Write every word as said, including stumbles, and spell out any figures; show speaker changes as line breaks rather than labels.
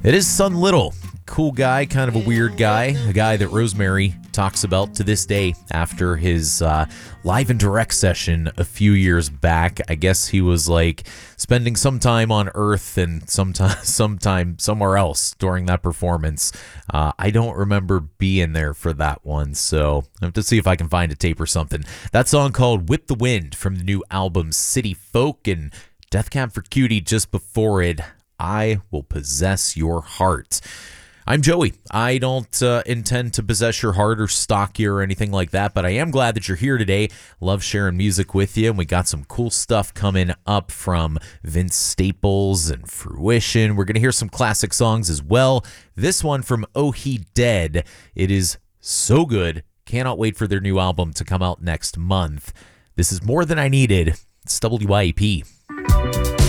It is Son Little. Cool guy, kind of a weird guy, a guy that Rosemary talks about to this day after his uh, live and direct session a few years back. I guess he was like spending some time on Earth and sometime, sometime somewhere else during that performance. Uh, I don't remember being there for that one, so I have to see if I can find a tape or something. That song called Whip the Wind from the new album City Folk, and Death Cab for Cutie just before it, I Will Possess Your Heart. I'm Joey. I don't uh, intend to possess your heart or stalk you or anything like that, but I am glad that you're here today. Love sharing music with you, and we got some cool stuff coming up from Vince Staples and Fruition. We're going to hear some classic songs as well. This one from Oh He Dead. It is so good. Cannot wait for their new album to come out next month. This is More Than I Needed. It's W I A P.